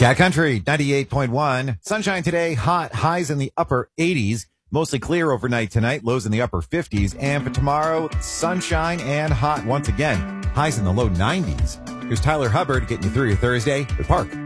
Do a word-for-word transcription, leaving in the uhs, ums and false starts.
Cat Country, ninety-eight point one. Sunshine today, hot, highs in the upper eighties. Mostly clear overnight tonight, lows in the upper fifties. And for tomorrow, sunshine and hot once again. Highs in the low nineties. Here's Tyler Hubbard getting you through your Thursday with Park.